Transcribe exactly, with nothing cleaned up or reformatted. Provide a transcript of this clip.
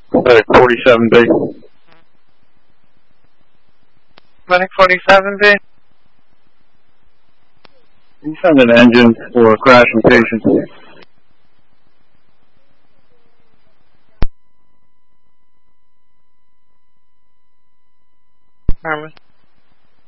Medic forty-seven B. Medic forty-seven B. You send an engine for a crashing patient. Harmon.